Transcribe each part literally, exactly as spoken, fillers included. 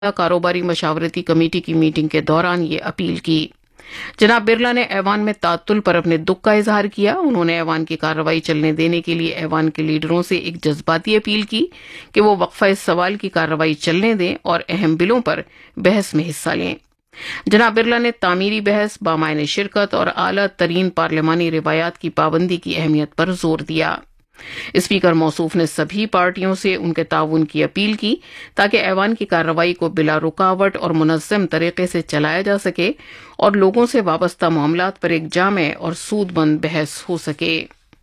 کاروباری مشاورتی کمیٹی کی میٹنگ کے دوران یہ اپیل کی۔ جناب برلا نے ایوان میں تعطل پر اپنے دکھ کا اظہار کیا۔ انہوں نے ایوان کی کارروائی چلنے دینے کے لیے ایوان کے لیڈروں سے ایک جذباتی اپیل کی کہ وہ وقفہ سوال کی کارروائی چلنے دیں اور اہم بلوں پر بحث میں حصہ لیں۔ جناب برلا نے تعمیری بحث، بامعنی شرکت اور اعلیٰ ترین پارلیمانی روایات کی پابندی کی اہمیت پر زور دیا۔ اسپیکر موصوف نے سبھی پارٹیوں سے ان کے تعاون کی اپیل کی تاکہ ایوان کی کارروائی کو بلا رکاوٹ اور منظم طریقے سے چلایا جا سکے اور لوگوں سے وابستہ معاملات پر ایک جامع اور سود مند بحث ہو سکے۔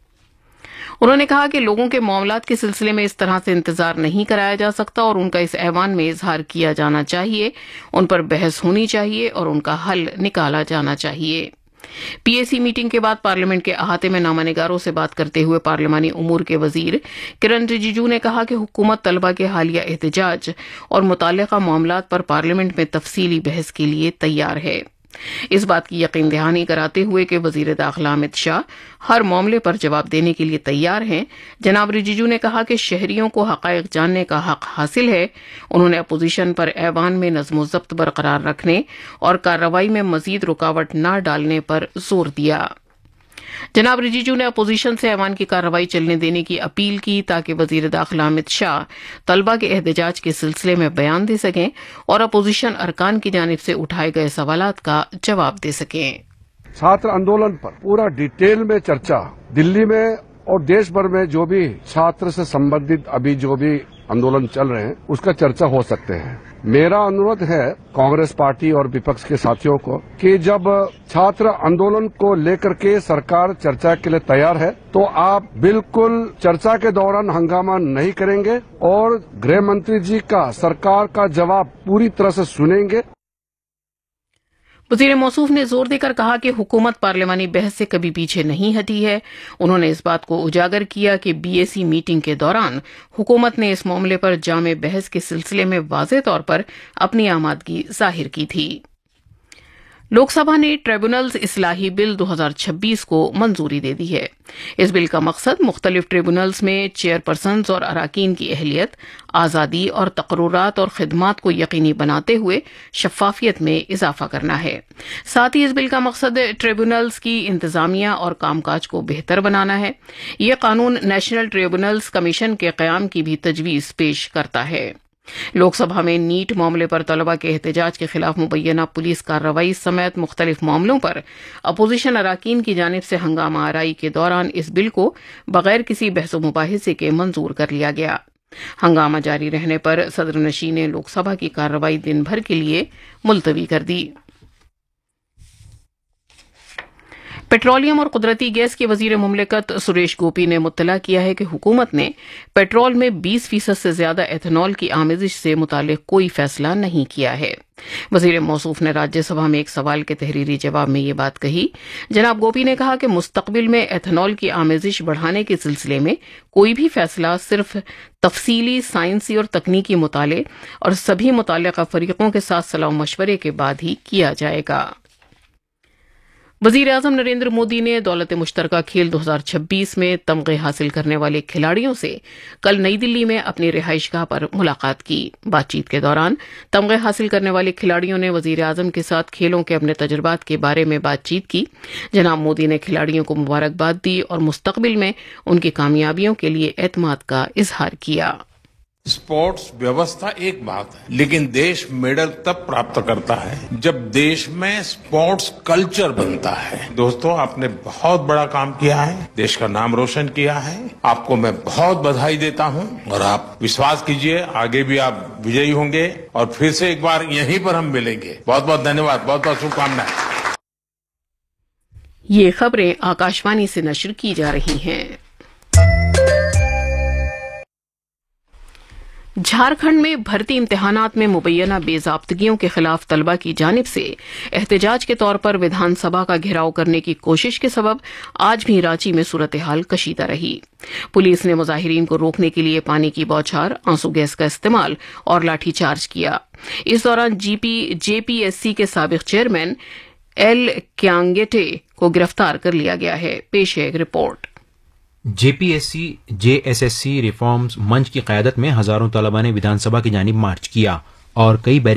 انہوں نے کہا کہ لوگوں کے معاملات کے سلسلے میں اس طرح سے انتظار نہیں کرایا جا سکتا اور ان کا اس ایوان میں اظہار کیا جانا چاہیے، ان پر بحث ہونی چاہیے اور ان کا حل نکالا جانا چاہیے۔ پی اے سی میٹنگ کے بعد پارلیمنٹ کے احاطے میں نامہ نگاروں سے بات کرتے ہوئے پارلیمانی امور کے وزیر کرن رجیجو نے کہا کہ حکومت طلبہ کے حالیہ احتجاج اور متعلقہ معاملات پر پارلیمنٹ میں تفصیلی بحث کے لیے تیار ہے۔ اس بات کی یقین دہانی کراتے ہوئے کہ وزیر داخلہ امت شاہ ہر معاملے پر جواب دینے کے لیے تیار ہیں، جناب رجیجو نے کہا کہ شہریوں کو حقائق جاننے کا حق حاصل ہے۔ انہوں نے اپوزیشن پر ایوان میں نظم و ضبط برقرار رکھنے اور کارروائی میں مزید رکاوٹ نہ ڈالنے پر زور دیا۔ جناب رجیجو نے اپوزیشن سے ایوان کی کارروائی چلنے دینے کی اپیل کی تاکہ وزیر داخلہ امت شاہ طلبہ کے احتجاج کے سلسلے میں بیان دے سکیں اور اپوزیشن ارکان کی جانب سے اٹھائے گئے سوالات کا جواب دے سکیں۔ چھاتر آندولن پر پورا ڈیٹیل میں چرچا دلی میں اور دیش بھر میں جو بھی چھاتر سے سمبندھت ابھی جو بھی آندولن چل رہے ہیں اس کا چرچا ہو سکتے ہیں۔ میرا انورودھ ہے کانگریس پارٹی اور وپکش کے ساتھیوں کو کہ جب چھاتر آندولن کو لے کر کے سرکار چرچا کے لیے تیار ہے تو آپ بالکل چرچا کے دوران ہنگامہ نہیں کریں گے اور گृह منتری جی کا سرکار کا جواب پوری طرح سے سنیں گے۔ وزیر موصوف نے زور دے کر کہا کہ حکومت پارلیمانی بحث سے کبھی پیچھے نہیں ہٹی ہے۔ انہوں نے اس بات کو اجاگر کیا کہ بی اے سی میٹنگ کے دوران حکومت نے اس معاملے پر جامع بحث کے سلسلے میں واضح طور پر اپنی آمادگی ظاہر کی تھی۔ لوک سبھا نے ٹریبونلز اصلاحی بل دو ہزار چھبیس کو منظوری دے دی ہے۔ اس بل کا مقصد مختلف ٹریبونلز میں چیئر پرسنز اور اراکین کی اہلیت، آزادی اور تقررات اور خدمات کو یقینی بناتے ہوئے شفافیت میں اضافہ کرنا ہے۔ ساتھ ہی اس بل کا مقصد ٹریبونلز کی انتظامیہ اور کام کاج کو بہتر بنانا ہے۔ یہ قانون نیشنل ٹریبونلز کمیشن کے قیام کی بھی تجویز پیش کرتا ہے۔ لوک سبھا میں نیٹ معاملے پر طلبہ کے احتجاج کے خلاف مبینہ پولیس کارروائی سمیت مختلف معاملوں پر اپوزیشن اراکین کی جانب سے ہنگامہ آرائی کے دوران اس بل کو بغیر کسی بحث و مباحثے کے منظور کر لیا گیا۔ ہنگامہ جاری رہنے پر صدر نشین نے لوک سبھا کی کارروائی دن بھر کے لیے ملتوی کر دی۔ پیٹرولیم اور قدرتی گیس کے وزیر مملکت سریش گوپی نے مطلع کیا ہے کہ حکومت نے پیٹرول میں بیس فیصد سے زیادہ ایتھنال کی آمیزش سے متعلق کوئی فیصلہ نہیں کیا ہے۔ وزیر موصوف نے راجیہ سبھا میں ایک سوال کے تحریری جواب میں یہ بات کہی۔ جناب گوپی نے کہا کہ مستقبل میں ایتھنال کی آمیزش بڑھانے کے سلسلے میں کوئی بھی فیصلہ صرف تفصیلی سائنسی اور تکنیکی مطالعے اور سبھی متعلقہ فریقوں کے ساتھ صلاح و مشورے کے بعد ہی کیا جائے گا۔ وزیر اعظم نریندر مودی نے دولت مشترکہ کھیل دو ہزار چھبیس میں تمغے حاصل کرنے والے کھلاڑیوں سے کل نئی دلی میں اپنی رہائش گاہ پر ملاقات کی۔ بات چیت کے دوران تمغے حاصل کرنے والے کھلاڑیوں نے وزیر اعظم کے ساتھ کھیلوں کے اپنے تجربات کے بارے میں بات چیت کی۔ جناب مودی نے کھلاڑیوں کو مبارکباد دی اور مستقبل میں ان کی کامیابیوں کے لیے اعتماد کا اظہار کیا۔ اسپورٹس ویوستھا ایک بات ہے لیکن دیش میڈل تب پراپت کرتا ہے جب دیش میں اسپورٹس کلچر بنتا ہے۔ دوستو، آپ نے بہت بڑا کام کیا ہے، دیش کا نام روشن کیا ہے۔ آپ کو میں بہت بدھائی دیتا ہوں اور آپ وشواس کیجئے آگے بھی آپ وجئی ہوں گے اور پھر سے ایک بار یہیں پر ہم ملیں گے۔ بہت بہت دھنیواد، بہت بہت شبھ کامنائیں۔ یہ خبریں آکاشوانی سے نشر کی جا رہی ہیں۔ جھارکھنڈ میں بھرتی امتحانات میں مبینہ بے ضابطگیوں کے خلاف طلبہ کی جانب سے احتجاج کے طور پر ویدھان سبھا کا گھیراؤ کرنے کی کوشش کے سبب آج بھی رانچی میں صورتحال کشیدہ رہی۔ پولیس نے مظاہرین کو روکنے کے لیے پانی کی بوچھار، آنسو گیس کا استعمال اور لاٹھی چارج کیا۔ اس دوران جی پی جے پی ایس سی کے سابق چیئرمین ایل کیانگیٹے کو گرفتار کر لیا گیا ہے۔ پیش ہے ایک رپورٹ۔ جے P S C J S S C reforms منچ کی قیادت میں ہزاروں طلباء نے ودھان سبھا کی جانب مارچ کیا और कई